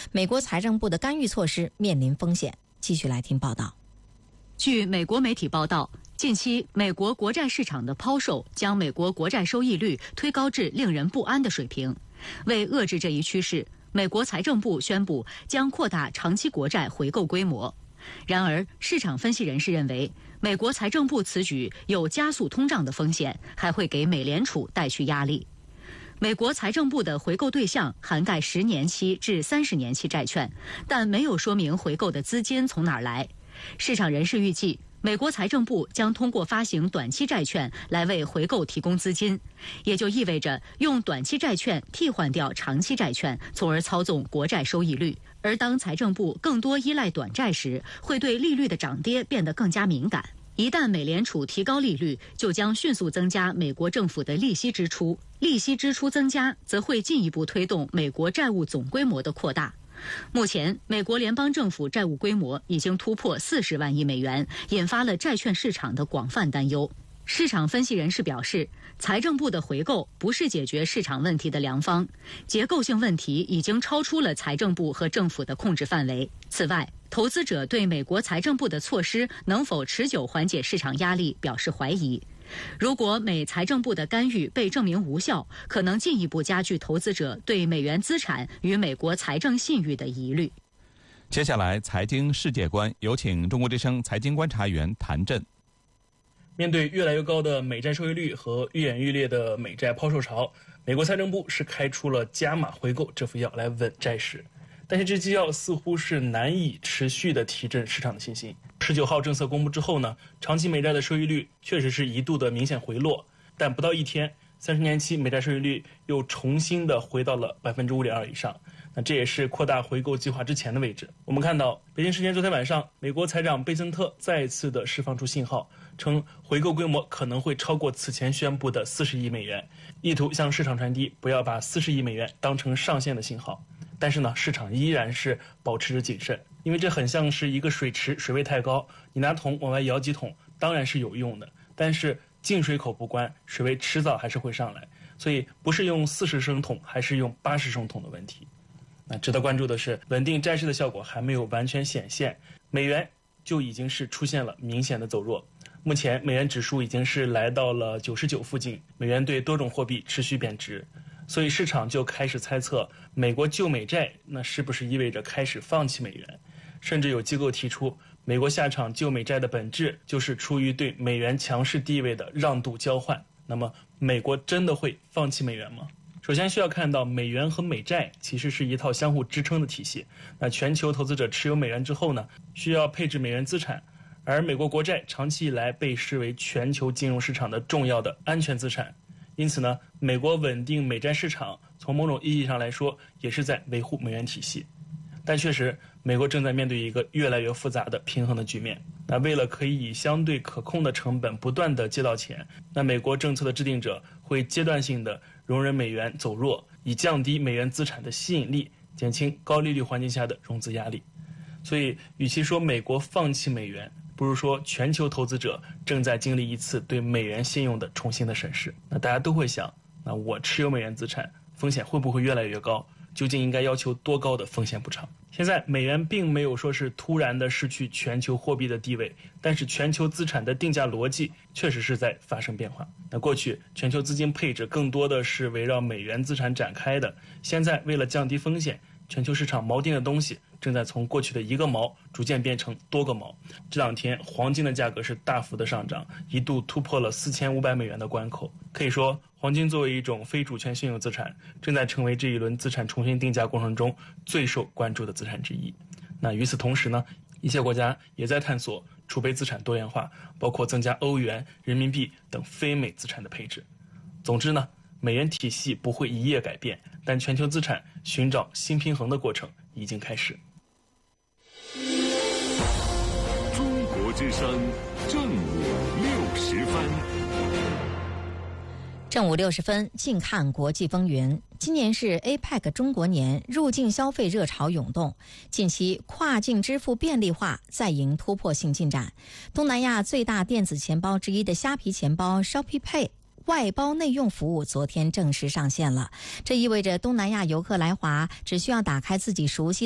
美国财政部的干预措施面临风险。继续来听报道。 据美国媒体报道，近期美国国债市场的抛售将美国国债收益率推高至令人不安的水平。为遏制这一趋势，美国财政部宣布将扩大长期国债回购规模。然而，市场分析人士认为，美国财政部此举有加速通胀的风险，还会给美联储带去压力。美国财政部的回购对象涵盖10年期至30年期债券，但没有说明回购的资金从哪儿来。市场人士预计，美国财政部将通过发行短期债券来为回购提供资金，也就意味着用短期债券替换掉长期债券，从而操纵国债收益率。而当财政部更多依赖短债时，会对利率的涨跌变得更加敏感。一旦美联储提高利率，就将迅速增加美国政府的利息支出，利息支出增加则会进一步推动美国债务总规模的扩大。目前，美国联邦政府债务规模已经突破40万亿美元，引发了债券市场的广泛担忧。市场分析人士表示，财政部的回购不是解决市场问题的良方，结构性问题已经超出了财政部和政府的控制范围。此外，投资者对美国财政部的措施能否持久缓解市场压力表示怀疑。如果美财政部的干预被证明无效，可能进一步加剧投资者对美元资产与美国财政信誉的疑虑。 接下来，财经世界观，有请中国之声财经观察员谭震。 面对越来越高的美债收益率和愈演愈烈的美债抛售潮，美国财政部是开出了加码回购这副药来稳债市。但是这剂药似乎是难以持续的提振市场的信心。19号政策公布之后呢，长期美债的收益率确实是一度的明显回落，但不到一天，30年期美债收益率又重新的回到了5.2%以上。那这也是扩大回购计划之前的位置。我们看到，北京时间昨天晚上，美国财长贝森特再一次的释放出信号，称回购规模可能会超过此前宣布的40亿美元，意图向市场传递不要把40亿美元当成上限的信号。但是呢，市场依然是保持着谨慎，因为这很像是一个水池，水位太高，你拿桶往外舀几桶当然是有用的，但是进水口不关，水位迟早还是会上来，所以不是用40升桶还是用80升桶的问题。那值得关注的是，稳定债市的效果还没有完全显现，美元就已经是出现了明显的走弱。目前美元指数已经是来到了99附近，美元对多种货币持续贬值。所以市场就开始猜测，美国救美债那是不是意味着开始放弃美元？甚至有机构提出，美国下场救美债的本质就是出于对美元强势地位的让渡交换。那么，美国真的会放弃美元吗？首先需要看到，美元和美债其实是一套相互支撑的体系。那全球投资者持有美元之后呢，需要配置美元资产，而美国国债长期以来被视为全球金融市场的重要的安全资产。因此呢，美国稳定美债市场，从某种意义上来说，也是在维护美元体系。但确实，美国正在面对一个越来越复杂的平衡的局面。那为了可以以相对可控的成本不断地借到钱，那美国政策的制定者会阶段性的容忍美元走弱，以降低美元资产的吸引力，减轻高利率环境下的融资压力。所以，与其说美国放弃美元，不如说全球投资者正在经历一次对美元信用的重新的审视。那大家都会想，那我持有美元资产，风险会不会越来越高？究竟应该要求多高的风险补偿？现在美元并没有说是突然的失去全球货币的地位，但是全球资产的定价逻辑确实是在发生变化。那过去全球资金配置更多的是围绕美元资产展开的，现在为了降低风险，全球市场锚定的东西正在从过去的一个锚逐渐变成多个锚。这两天黄金的价格是大幅的上涨，一度突破了4500美元的关口。可以说，黄金作为一种非主权信用资产，正在成为这一轮资产重新定价过程中最受关注的资产之一。那与此同时呢，一些国家也在探索储备资产多元化，包括增加欧元、人民币等非美资产的配置。总之呢，美元体系不会一夜改变，但全球资产寻找新平衡的过程已经开始。 中国之声正午60分。 正午60分，近看国际风云。今年是 APEC 中国年，入境消费热潮涌动。近期跨境支付便利化再迎突破性进展。东南亚最大电子钱包之一的虾皮钱包 Shopee Pay 外包内用服务昨天正式上线了。这意味着东南亚游客来华只需要打开自己熟悉